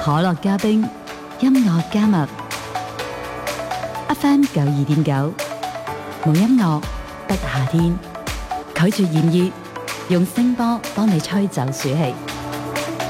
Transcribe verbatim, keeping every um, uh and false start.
可樂加冰，音樂加密。F M 九二點九，冇音樂得夏天。拒絕炎熱，用聲波幫你吹走暑氣。